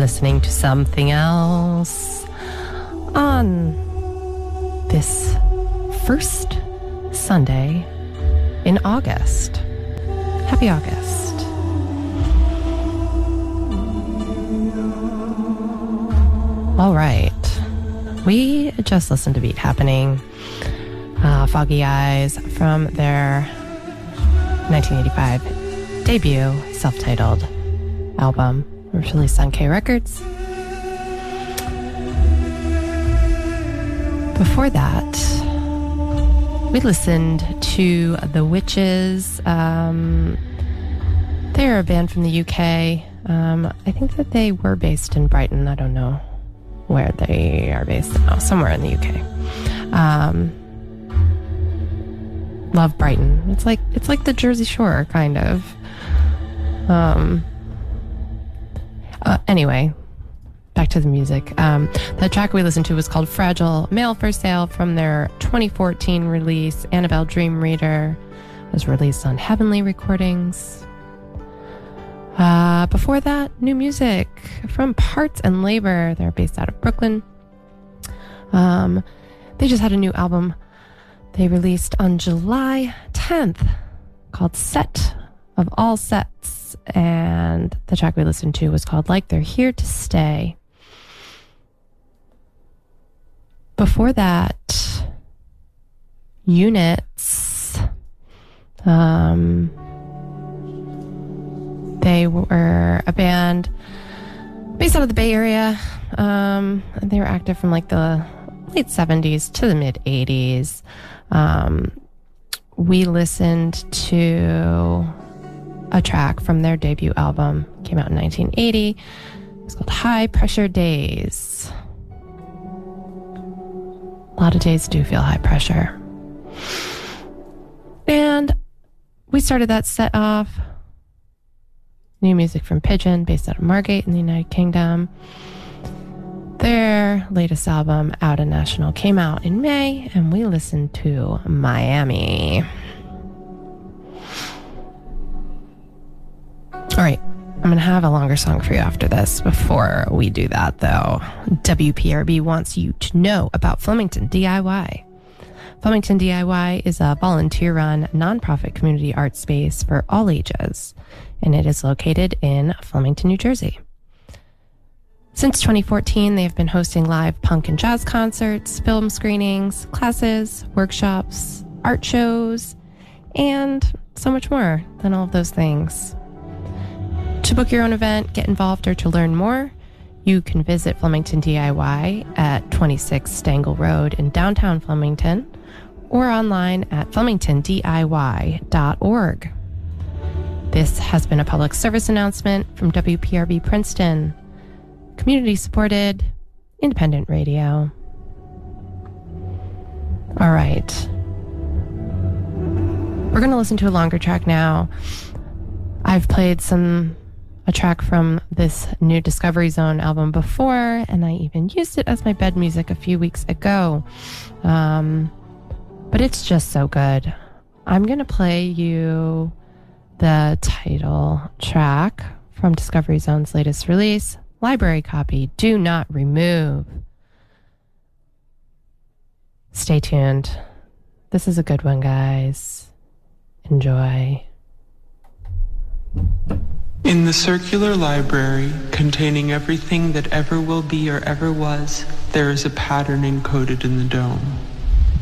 listening to Something Else on this first Sunday in August. Happy August. All right. We just listened to Beat Happening, Foggy Eyes, from their 1985 debut self-titled album, released on K Records. Before that, we listened to The Witches. They're a band from the UK. I think that they were based in Brighton. I don't know where they are based. Oh, somewhere in the UK. Love Brighton. It's like the Jersey Shore, kind of. Anyway, back to the music. The track we listened to was called Fragile Male for Sale from their 2014 release, Annabelle Dream Reader. It was released on Heavenly Recordings. Before that, new music from Parts and Labor. They're based out of Brooklyn. They just had a new album they released on July 10th called Set of All Sets. And the track we listened to was called Like They're Here to Stay. Before that, Units. They were a band based out of the Bay Area. They were active from like the late 70s to the mid 80s. We listened to a track from their debut album. Came out in 1980. It's called High Pressure Days. A lot of days do feel high pressure. And we started that set off. New music from Pigeon, based out of Margate in the United Kingdom. Their latest album, Out of National, came out in May, and we listened to Miami. All right, I'm going to have a longer song for you after this. Before we do that, though, WPRB wants you to know about Flemington DIY. Flemington DIY is a volunteer-run, nonprofit community art space for all ages, and it is located in Flemington, New Jersey. Since 2014, they have been hosting live punk and jazz concerts, film screenings, classes, workshops, art shows, and so much more than all of those things. To book your own event, get involved, or to learn more, you can visit Flemington DIY at 26 Stangle Road in downtown Flemington, or online at flemingtondiy.org. This has been a public service announcement from WPRB Princeton, community-supported, independent radio. All right. We're going to listen to a longer track now. I've played a track from this new Discovery Zone album before, and I even used it as my bed music a few weeks ago. But it's just so good. I'm going to play you the title track from Discovery Zone's latest release, Library Copy, Do Not Remove. Stay tuned. This is a good one, guys. Enjoy. In the circular library, containing everything that ever will be or ever was, there is a pattern encoded in the dome.